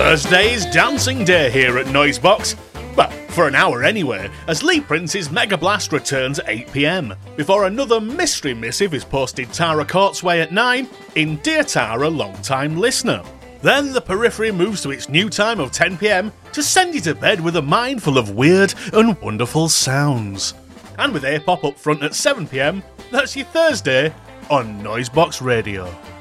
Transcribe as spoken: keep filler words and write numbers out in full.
Thursday's Dancing Day here at Noisebox. Well, for an hour anyway, as Lee Prince's Mega Blast returns at eight p m, before another mystery missive is posted Tara Courtsway at nine in Dear Tara, long-time listener. Then the Periphery moves to its new time of ten p m to send you to bed with a mind full of weird and wonderful sounds. And with A-Pop up front at seven p m, that's your Thursday on Noisebox Radio.